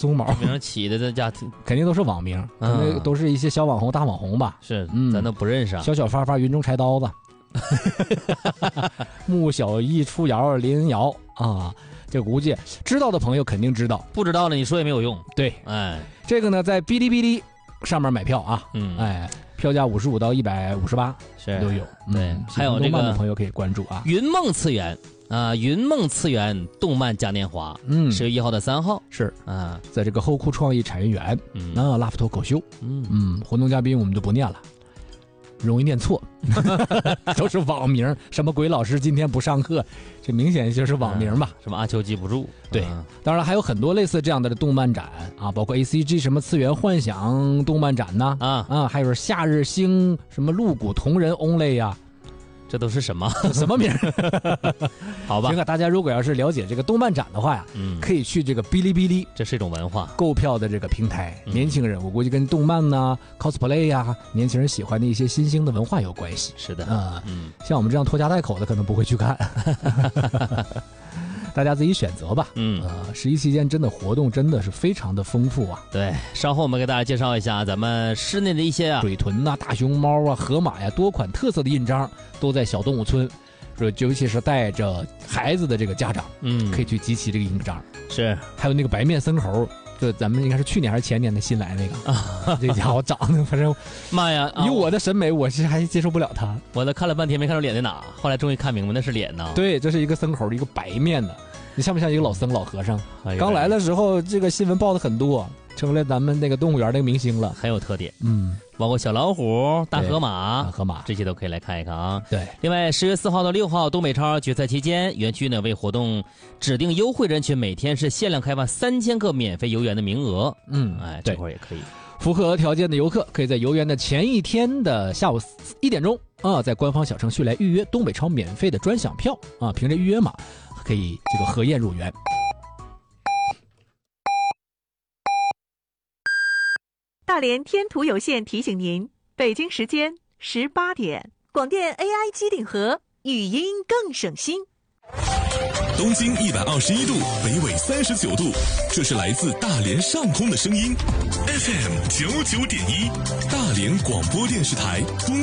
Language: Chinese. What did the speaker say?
松毛名起的这家庭肯定都是网名，都是一些小网红、大网红吧？ 是，咱都不认识啊。 小发发云中柴刀子，穆小艺出窑林瑶啊，这估计知道的朋友肯定知道， 不知道的你说也没有用。 对，这个呢在哔哩哔哩上面买票啊，票价55到158 是都有。 对，还有这个动漫的朋友可以关注啊。 云梦次元啊，云梦次元动漫嘉年华，10月1号到3号是啊， 在这个后库创意产业园，拉夫脱口秀，活动嘉宾我们就不念了，容易念错，都是网名，什么鬼老师今天不上课，这明显就是网名吧？ 什么阿秋记不住？ 对，当然还有很多类似这样的动漫展啊，包括 ACG 什么次元幻想动漫展呐，还有夏日星什么露骨同人 Only 呀。 这都是什么名？ 好吧， 行啊，大家如果要是了解这个动漫展的话呀，可以去这个哔哩哔哩， 这是一种文化购票的这个平台。年轻人，我估计跟动漫呐、cosplay 呀，年轻人喜欢的一些新兴的文化有关系。 是的， 像我们这样拖家带口的可能不会去看，大家自己选择吧。11期间真的活动真的是非常的丰富啊。 对，稍后我们给大家介绍一下咱们室内的一些水豚呐、大熊猫啊、河马呀，多款特色的印章都在小动物村，尤其是带着孩子的这个家长，可以去集齐这个印章。 是， 还有那个白面僧猴，就咱们应该是去年还是前年的新来那个这家伙长得反正妈呀， 以我的审美我是还接受不了他， 我看了半天没看出脸在哪，后来终于看明白那是脸呢。 对，这是一个僧猴，一个白面的，你像不像一个老僧老和尚？刚来的时候这个新闻报的很多，成了咱们那个动物园那个明星了， 很有特点。包括小老虎、大河马、这些都可以来看一看啊。 对， 另外10月4号到6号东北超决赛期间，园区呢为活动指定优惠人群，每天是限量开放3000个免费游园的名额。这会儿也可以。 符合条件的游客可以在游园的前一天的下午1点钟在官方小程序来预约东北超免费的专享票啊，凭着预约码可以这个核验入园。 大连天图有限提醒您，北京时间18点，广电 AI 机顶盒，语音更省心。 东经121度，北纬39度，这是来自大连上空的声音。FM 99.1，大连广播电视台东